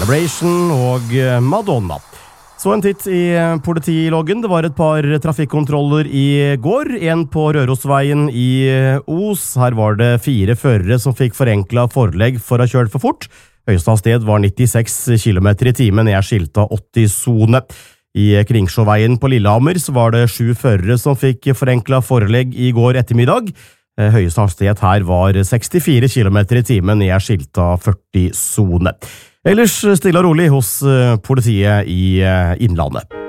Celebration og Madonna. Så en titt i politiloggen. Det var et par trafikkontroller i går. En på Rørosveien i Os. Her var det 4 førere som fikk forenklet forelegg for å ha kjørt for fort. Høyeste hastighet var 96 km i timen, jeg skilta 80-zone. I Kringsjåveien på Lillehammer så var det 7 førere som fikk forenklet forelegg i går ettermiddag. Høyeste hastighet her var 64 km i timen, jeg skilta 40-zone. Ellers stille og rolig hos politiet i Innlandet.